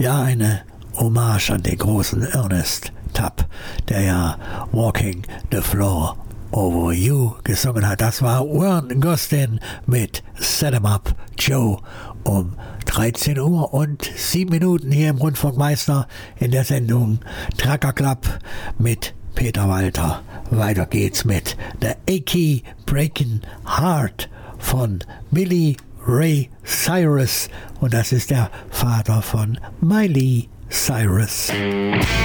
Ja, eine Hommage an den großen Ernest Tubb, der ja Walking the Floor Over You gesungen hat. Das war Vern Gosdin mit Set 'em Up Joe um 13 Uhr und 7 Minuten hier im Rundfunkmeister in der Sendung Trucker Club mit Peter Walter. Weiter geht's mit The Achy Breaking Heart von Billy Ray Cyrus und das ist der Vater von Miley Cyrus.